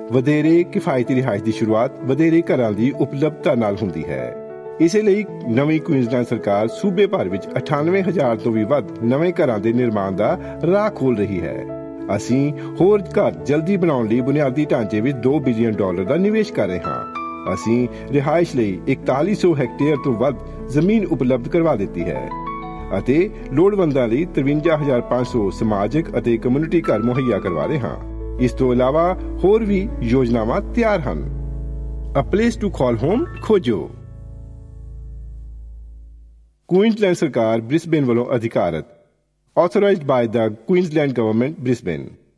ਵਧੇਰੇ ਕਿਫਾਇਤੀ ਰਿਹਾਇਸ਼ ਦੀ ਸ਼ੁਰੂਆਤ ਵਧੇਰੇ ਘਰਾਂ ਦੀ ਉਪਲਬਧਤਾ ਨਾਲ ਹੁੰਦੀ ਹੈ। ਇਸੇ ਲਈ ਨਵੀਂ ਕੁਈਨਜ਼ਲੈਂਡ ਸਰਕਾਰ ਸੂਬੇ ਭਰ ਵਿੱਚ 98,000 ਤੋਂ ਵੀ ਵੱਧ ਨਵੇਂ ਘਰਾਂ ਦੇ ਨਿਰਮਾਣ ਦਾ ਰਾਹ ਖੋਲ੍ਹ ਰਹੀ ਹੈ। ਅਸੀਂ ਹੋਰ ਘਰ ਜਲਦੀ ਬਣਾਉਣ ਲਈ ਬੁਨਿਆਦੀ ਢਾਂਚੇ ਵਿੱਚ $2 ਬਿਲੀਅਨ ਦਾ ਨਿਵੇਸ਼ ਕਰ ਰਹੇ ਹਾਂ। ਅਸੀਂ ਰਿਹਾਇਸ਼ ਲਈ 4100 ਹੈਕਟੇਅਰ ਤੋਂ ਵੱਧ ਜ਼ਮੀਨ ਉਪਲਬਧ ਕਰਵਾ ਦਿੱਤੀ ਹੈ ਅਤੇ ਲੋੜਵੰਦਾਂ ਲਈ 53,500 ਸਮਾਜਿਕ ਅਤੇ ਕਮਿਊਨਿਟੀ ਘਰ ਮੁਹੱਈਆ ਕਰਵਾ ਰਹੇ ਹਾਂ। ਇਸ ਤੋਂ ਇਲਾਵਾ ਹੋਰ ਵੀ ਯੋਜਨਾਵਾਂ ਤਿਆਰ ਹਨ। A place to call home ਖੋਜੋ। ਕੁਈਨਜ਼ਲੈਂਡ ਸਰਕਾਰ ਬ੍ਰਿਸਬੇਨ ਵੱਲੋਂ ਅਧਿਕਾਰਤ, authorized by the Queensland Government, Brisbane।